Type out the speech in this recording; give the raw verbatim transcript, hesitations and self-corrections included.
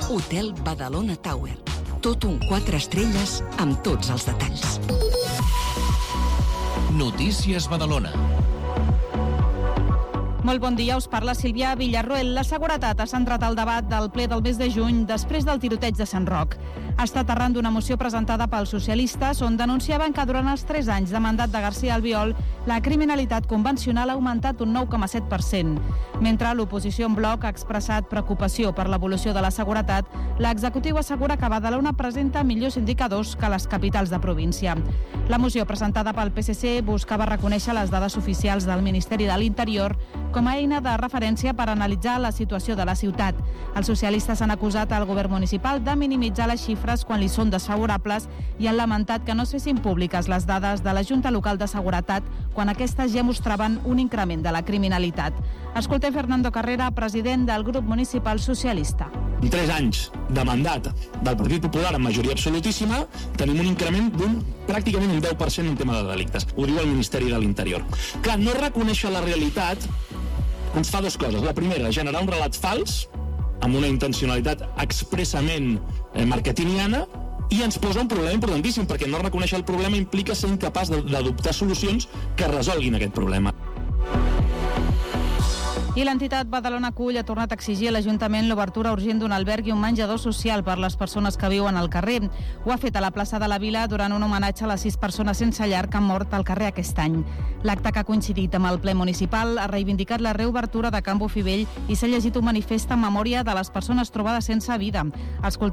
Hotel Badalona Tower. Tot un quatre estrelles amb tots els detalls. Notícies Badalona. Molt bon dia, us parla Sílvia Villarroel. La seguretat ha centrat el debat del ple del mes de juny després del tiroteig de Sant Roc. Ha estat arran d'una moció presentada pels socialistes on denunciaven que durant els tres anys de mandat de García Albiol la criminalitat convencional ha augmentat un nou coma set per cent. Mentre l'oposició en bloc ha expressat preocupació per l'evolució de la seguretat, l'executiu assegura que Badalona presenta millors indicadors que les capitals de província. La moció presentada pel P S C buscava reconèixer les dades oficials del Ministeri de l'Interior com a eina de referència per analitzar la situació de la ciutat. Els socialistes han acusat al govern municipal de minimitzar les xifres quan li són desfavorables i han lamentat que no es fessin públiques les dades de la Junta Local de Seguretat quan aquestes ja mostraven un increment de la criminalitat. Escoltem Fernando Carrera, president del grup municipal socialista. En tres anys de mandat del Partit Popular amb majoria absolutíssima tenim un increment d'un pràcticament un deu per cent en tema de delictes. Ho diu el Ministeri de l'Interior. Clar, no reconèixer la realitat ens fa dues coses. La primera, generar un relat fals amb una intencionalitat expressament eh, marketingiana, i ens posa un problema importantíssim, perquè no reconèixer el problema implica ser incapaç d'adoptar solucions que resolguin aquest problema. I l'entitat Badalona Acull ha tornat a exigir a l'Ajuntament l'obertura urgent d'un alberg i un menjador social per les persones que viuen al carrer. Ho ha fet a la plaça de la Vila durant un homenatge a les sis persones sense llar que han mort al carrer aquest any. L'acte, que ha coincidit amb el ple municipal, ha reivindicat la reobertura de Can Bofivell i s'ha llegit un manifest en memòria de les persones trobades sense vida. Escoltem